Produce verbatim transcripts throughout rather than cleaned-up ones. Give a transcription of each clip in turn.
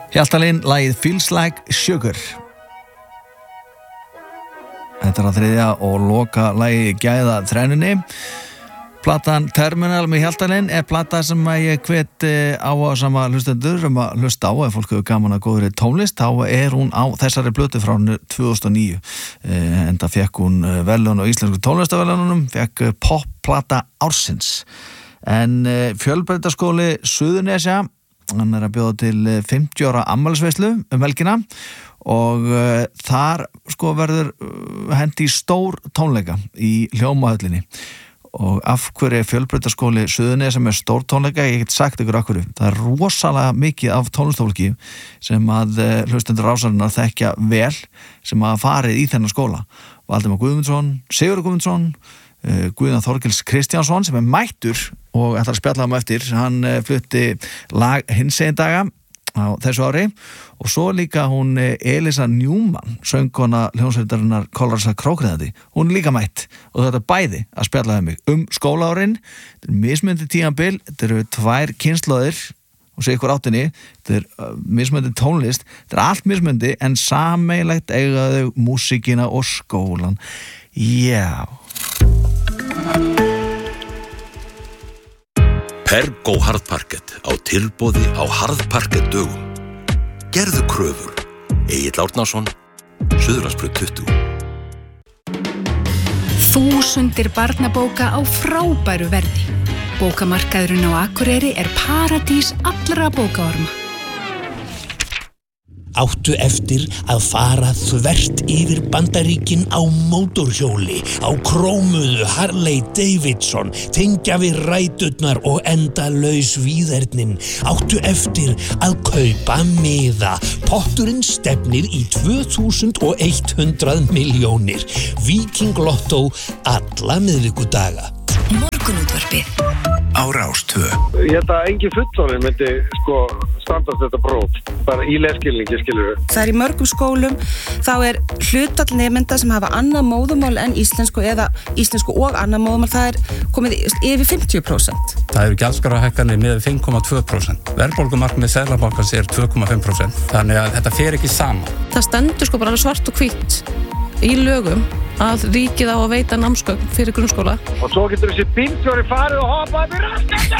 Hjaltalín, lagið Feels Like Sugar. Þetta er að þriðja og loka lagi gæða þrennunni. Platan Terminal með Hjaltalín er plata sem ég hvet á að sama hlustendur um að hlusta á ef fólk hefur gaman að góðri tónlist. Þá er hún á þessari plötu frá tvö þúsund og níu. Enda fekk hún verðlaun á íslensku tónlistaverðlaununum, fekk popplata ársins. En Fjölbrautaskóli Suðurnesja, hann er að bjóða til fimmtíu ára afmælisveislu um helgina og uh, þar sko verður uh, hendi stór tónleika í Hljómahöllinni. Og af hverju Fjölbrautaskóli Suðurnesja með stór tónleika, ég get sagt ykkur af hverju. Það er rosalega mikið af tónlistafólki sem að uh, hlustendur Rásarinnar þekkja vel, sem að farið í þennan skóla. Valdimar Guðmundsson, Sigurður Guðmundsson, uh, Guðjón Þorkels Kristjánsson sem er mættur og ætlar að spjalla um eftir. Hann uh, flutti lag hinsegin daga á þessu ári og svo líka hún Elisa Newman, söngkona hljómsveitarinnar Kolrasa Krókriðandi. Hún er líka mætt og þetta er bæði að spjalla um mig um skólaárin. Þetta er mismunandi tímabil, þetta eru tvær kynslóðir og sé ykkur áttinni, þetta er uh, mismunandi tónlist, þetta er allt mismunandi en sameiginlegt eiga þau músíkina og skólan. Já. Pergo harðparkett á tilboði á harðparkett dögum. Gerðu kröfur. Egill Árnason, Suðurlandsbraut tuttugu. Þúsundir barnabóka á frábæru verði. Bókamarkaðurinn á Akureyri er paradís allra bókaorma. Áttu eftir að fara þvert yfir Bandaríkin á mótorhjóli, á krómuðu Harley Davidson, tengja við ræturnar og endalaus víðernin. Áttu eftir að kaupa miða. Potturinn stefnir í tvö þúsund og hundrað milljónir. Víking Lotto alla miðvikudaga. Morgunútvarpið á Rás tvö. Ég held að engin fullorðinn myndi sko standast þetta próf, bara í lesskilningi, skilur við. Það er í mörgum skólum, þá er hlutfall nemenda sem hafa annað móðurmál en íslensku eða íslensku og annað móðurmál, það er komið yfir fimmtíu prósent. Það eru gjaldskrárahækkanir með fimm komma tvö prósent. Verðbólgumarkmið Seðlabankans er tvö komma fimm prósent. Þannig að þetta fer ekki saman. Það stendur sko bara svart og hvítt í lögum að ríkið á að veita námsgögn fyrir grunnskóla. Og svo getur þessi bílstjóri farið og hoppað við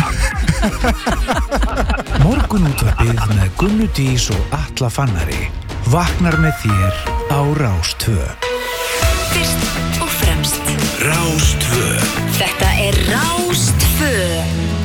raskandi. Morgunútvarpið með Gunnu Dís og Atla Fannari vaknar með þér á Rás tvö. Fyrst og fremst Rás tvö. Þetta er Rás tvö.